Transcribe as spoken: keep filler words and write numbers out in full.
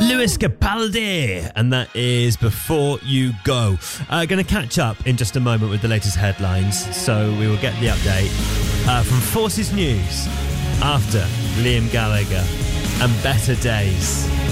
Lewis Capaldi, and that is Before You Go. Uh, going to catch up in just a moment with the latest headlines, so we will get the update uh, from Forces News after Liam Gallagher and Better Days.